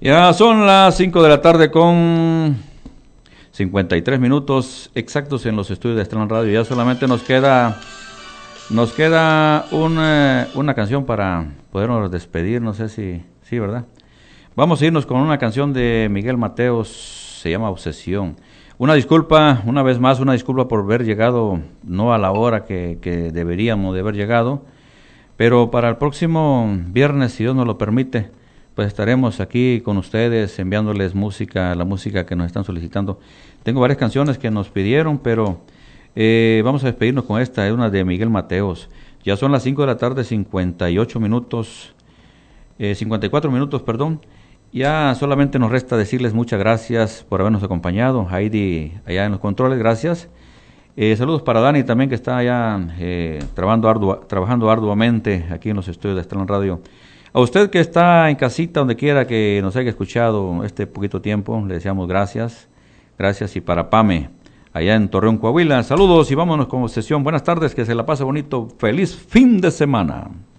Ya son las 5 de la tarde con 53 minutos exactos en los estudios de Estrella Radio. Ya solamente nos queda una canción para podernos despedir. No sé si sí, ¿verdad? Vamos a irnos con una canción de Miguel Mateos, se llama Obsesión. Una disculpa, una vez más, una disculpa por haber llegado no a la hora que deberíamos de haber llegado, pero para el próximo viernes, si Dios nos lo permite, pues estaremos aquí con ustedes enviándoles música, la música que nos están solicitando. Tengo varias canciones que nos pidieron, pero vamos a despedirnos con esta, es una de Miguel Mateos. Ya son las 5 de la tarde, 54 minutos, perdón. Ya solamente nos resta decirles muchas gracias por habernos acompañado. Heidi, allá en los controles, gracias. Saludos para Dani también, que está allá trabajando arduamente aquí en los estudios de Estrella Radio. A usted que está en casita, donde quiera que nos haya escuchado este poquito tiempo, le deseamos gracias. Gracias. Y para Pame, allá en Torreón, Coahuila, saludos y vámonos con Obsesión. Buenas tardes, que se la pase bonito. Feliz fin de semana.